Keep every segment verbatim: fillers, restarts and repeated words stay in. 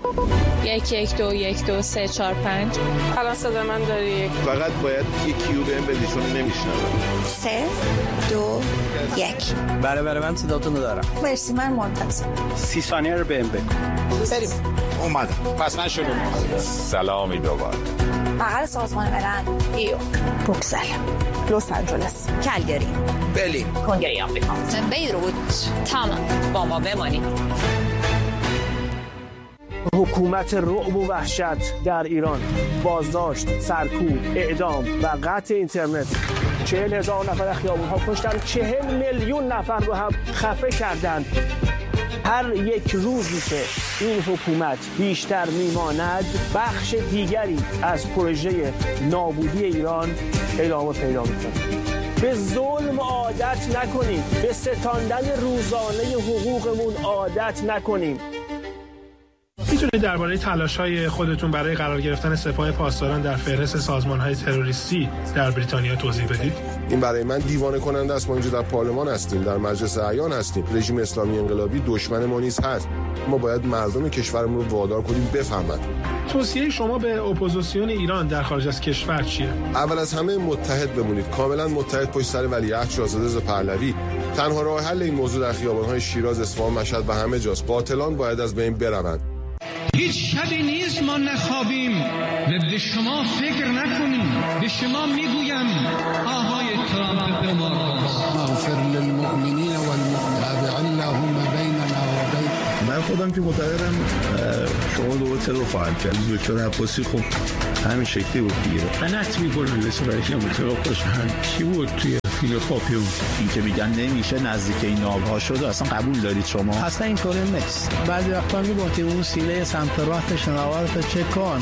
یک یک دو یک دو سه چهار پنج. الان صدا من داری؟ فقط باید یکی رو بهم بدی چون نمیشنوم. سه دو یک. بله بله من صداتون رو دارم. مرسی من منتظر. سی ثانیه رو بهم بگو. بریم. اومدم. پس من شروع می‌کنم. سلامی دوباره. مقر سازمان ملل نیویورک، بروکسل، لس آنجلس، کلگری، برلین، کنگره آمریکا، بیروت، تمام. با ما بمانید. حکومت رعب و وحشت در ایران، بازداشت، سرکوب، اعدام و قطع اینترنت. چهل هزار نفر خیابون‌ها کشتن، چهل میلیون نفر رو هم خفه کردند. هر یک روزی که این حکومت بیشتر میماند، بخش دیگری از پروژه نابودی ایران ادامه پیدا میکنه. به ظلم عادت نکنیم، به ستاندن روزانه حقوقمون عادت نکنیم. میتونید درباره تلاش‌های خودتون برای قرار گرفتن سپاه پاسداران در فهرست سازمان‌های تروریستی در بریتانیا توضیح بدید؟ این برای من دیوانه کننده است. ما اینجا در پارلمان هستیم، در مجلس اعیان هستیم. رژیم اسلامی انقلابی دشمن ما نیز هست. ما باید مردم کشورمون رو وادار کنیم بفهمند. توصیه شما به اپوزیسیون ایران در خارج از کشور چیه؟ اول از همه متحد بمونید، کاملا متحد پشت سر ولیعهد شاهزاده رضا پهلوی. تنها راه حل این موضوع در خیابان‌های شیراز، اصفهان، مشهد و همه جاست. قاتلان باید از بین بروند. هیچ شبی نیست ما نخوابیم و به شما فکر نکنیم. به شما میگویم آهای ترامپ بمارد اغفر للمؤمنین والمؤمنات اللهم بیننا و بین. من خودم که معتقدم شما دو ترور خواهد کرد. دکتر عباسی خب همین شکلی بود دیگه. غلط میکنه لسه برای که متوقعش چی بود توی فیل پاپیون. این که میگن نمیشه نزدیک این نابها شد اصلا قبول دارید شما؟ اصلا اینطوری نیست. بعضی وقتا میگفتیم اون سیله سمت راست شناورت چک کن.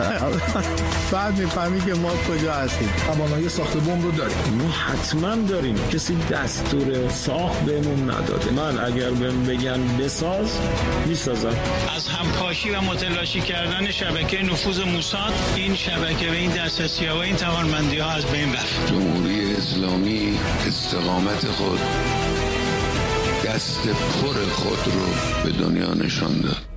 بعد میفهمی که ما کجا هستیم. توانایی ساخت بمب رو داریم. ما حتما داریم. کسی دستور ساخت بهمون نداده. من اگر بهم بگن بساز میسازم. از همکاشی و متلاشی کردن شبکه نفوذ موساد این شبکه و این دسترسی‌ها و این توانمندی‌ها از بین رفت. جمهوری اسلامی استقامت خود، دست پر خود رو به دنیا نشان داد.